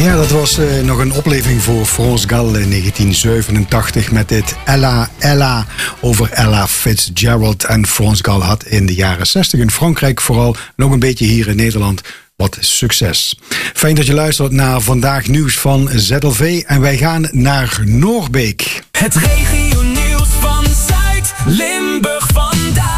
Ja, dat was nog een opleving voor France Gall in 1987 met dit Ella Ella over Ella Fitzgerald. En France Gall had in de jaren 60 in Frankrijk vooral nog een beetje hier in Nederland wat succes. Fijn dat je luistert naar Vandaag Nieuws van ZLV en wij gaan naar Noorbeek. Het regionieuws van Zuid-Limburg vandaag.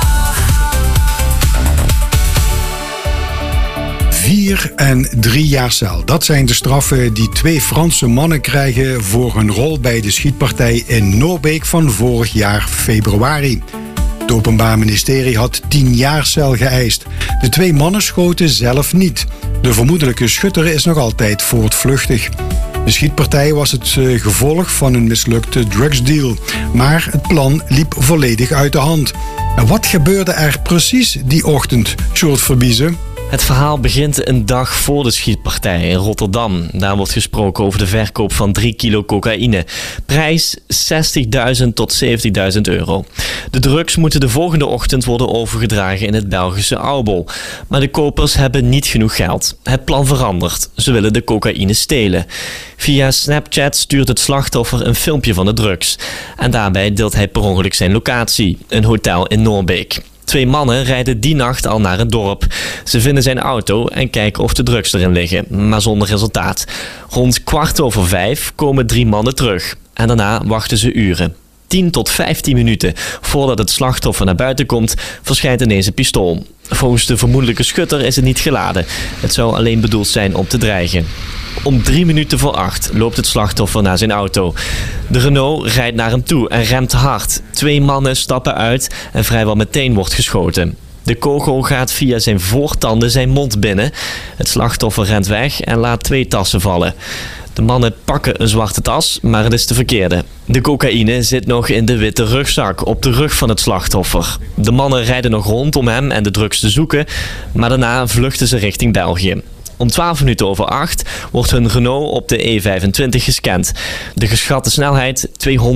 4 en 3 jaar cel. Dat zijn de straffen die 2 Franse mannen krijgen voor hun rol bij de schietpartij in Noorbeek van vorig jaar februari. Het Openbaar Ministerie had 10 jaar cel geëist. De 2 mannen schoten zelf niet. De vermoedelijke schutter is nog altijd voortvluchtig. De schietpartij was het gevolg van een mislukte drugsdeal. Maar het plan liep volledig uit de hand. En wat gebeurde er precies die ochtend, Sjoerd Verbiezen? Het verhaal begint een dag voor de schietpartij in Rotterdam. Daar wordt gesproken over de verkoop van 3 kilo cocaïne. Prijs 60.000 tot 70.000 euro. De drugs moeten de volgende ochtend worden overgedragen in het Belgische Aubel. Maar de kopers hebben niet genoeg geld. Het plan verandert. Ze willen de cocaïne stelen. Via Snapchat stuurt het slachtoffer een filmpje van de drugs. En daarbij deelt hij per ongeluk zijn locatie, een hotel in Noorbeek. 2 mannen rijden die nacht al naar het dorp. Ze vinden zijn auto en kijken of de drugs erin liggen, maar zonder resultaat. Rond 4:15 komen 3 mannen terug. En daarna wachten ze uren. 10 tot 15 minuten voordat het slachtoffer naar buiten komt, verschijnt ineens een pistool. Volgens de vermoedelijke schutter is het niet geladen. Het zou alleen bedoeld zijn om te dreigen. Om 7:03 loopt het slachtoffer naar zijn auto. De Renault rijdt naar hem toe en remt hard. 2 mannen stappen uit en vrijwel meteen wordt geschoten. De kogel gaat via zijn voortanden zijn mond binnen. Het slachtoffer rent weg en laat 2 tassen vallen. De mannen pakken een zwarte tas, maar het is de verkeerde. De cocaïne zit nog in de witte rugzak op de rug van het slachtoffer. De mannen rijden nog rond om hem en de drugs te zoeken, maar daarna vluchten ze richting België. Om 7:12 wordt hun Renault op de E25 gescand. De geschatte snelheid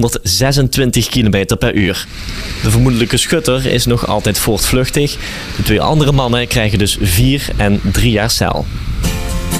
226 km per uur. De vermoedelijke schutter is nog altijd voortvluchtig. De 2 andere mannen krijgen dus 4 en 3 jaar cel.